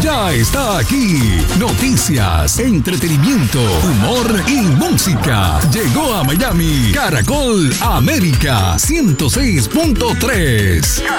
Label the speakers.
Speaker 1: ya está aquí. Noticias, entretenimiento, humor y música. Llegó a Miami Caracol América 106.3.